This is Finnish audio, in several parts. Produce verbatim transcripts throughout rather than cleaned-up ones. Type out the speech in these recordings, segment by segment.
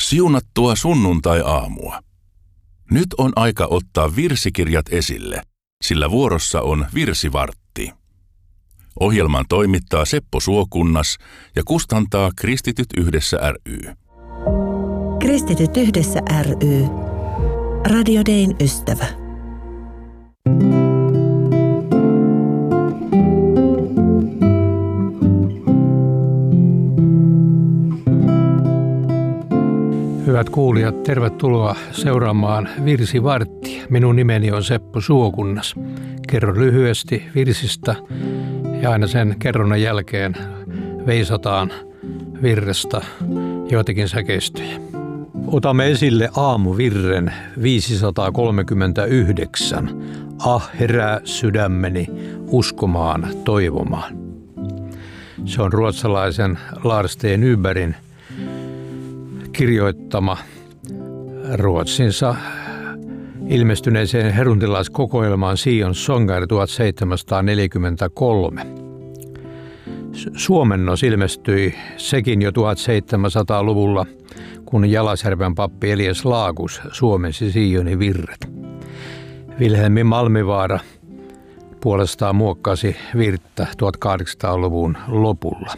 Siunattua sunnuntai-aamua. Nyt on aika ottaa virsikirjat esille, sillä vuorossa on virsivartti. Ohjelman toimittaa Seppo Suokunnas ja kustantaa Kristityt yhdessä ry. Kristityt yhdessä ry. Radio Dayn ystävä. Hyvät kuulijat, tervetuloa seuraamaan Virsivarttia. Minun nimeni on Seppo Suokunnas. Kerron lyhyesti virsistä ja aina sen kerronnan jälkeen veisataan virrestä joitakin säkeistöjä. Otamme esille aamuvirren viisisataakolmekymmentäyhdeksän. Ah, herää sydämeni uskomaan, toivomaan. Se on ruotsalaisen Lars T. Nybergin kirjoittama Ruotsinsa ilmestyneeseen heruntilaiskokoelmaan Sion Sånger tuhatseitsemänsataaneljäkymmentäkolme. Suomennos ilmestyi sekin jo tuhatseitsemänsataaluvulla, kun Jalasjärven pappi Elias Laagus suomensi Sionin virret. Vilhelmi Malmivaara puolestaan muokkasi virttä tuhatkahdeksansataaluvun lopulla.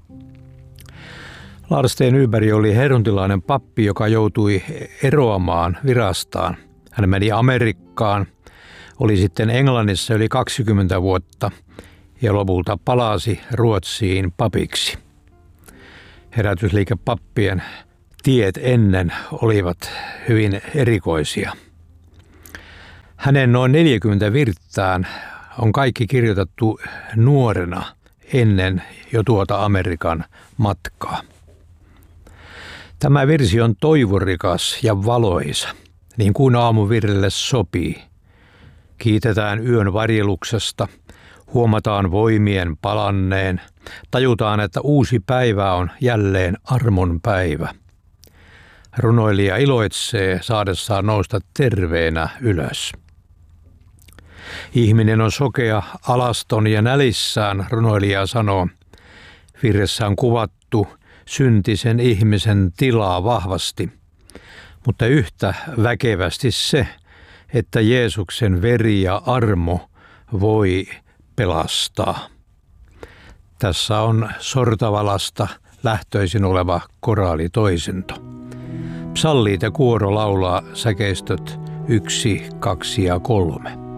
Lars T. Nyberg oli heruntilainen pappi, joka joutui eroamaan virastaan. Hän meni Amerikkaan, oli sitten Englannissa yli kaksikymmentä vuotta ja lopulta palasi Ruotsiin papiksi. Herätysliikepappien tiet ennen olivat hyvin erikoisia. Hänen noin neljäkymmentä virttään on kaikki kirjoitettu nuorena ennen jo tuota Amerikan matkaa. Tämä virsi on toivorikas ja valoisa, niin kuin aamuvirrelle sopii. Kiitetään yön varjeluksesta, huomataan voimien palanneen, tajutaan, että uusi päivä on jälleen armon päivä. Runoilija iloitsee saadessaan nousta terveenä ylös. Ihminen on sokea, alaston ja nälissään, runoilija sanoo. Virressä on kuvattu syntisen ihmisen tilaa vahvasti, mutta yhtä väkevästi se, että Jeesuksen veri ja armo voi pelastaa. Tässä on Sortavalasta lähtöisin oleva koraalitoisinto. Psalliit ja kuoro laulaa säkeistöt yksi, kaksi ja kolme.